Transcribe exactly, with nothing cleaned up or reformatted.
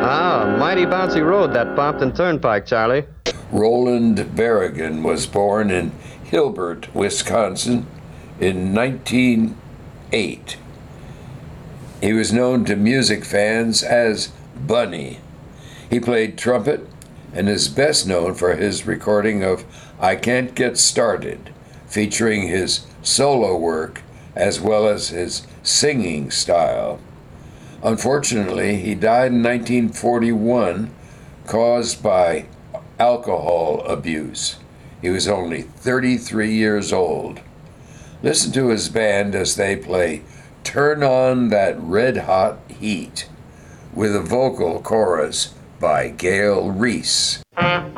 Ah, mighty bouncy road, that Pompton Turnpike, Charlie. Roland Berrigan was born in Hilbert, Wisconsin in nineteen oh eight. He was known to music fans as Bunny. He played trumpet and is best known for his recording of I Can't Get Started, featuring his solo work as well as his singing style. Unfortunately, he died in nineteen forty-one, caused by alcohol abuse. He was only thirty-three years old. Listen to his band as they play Turn On That Red Hot Heat with a vocal chorus by Gail Reese.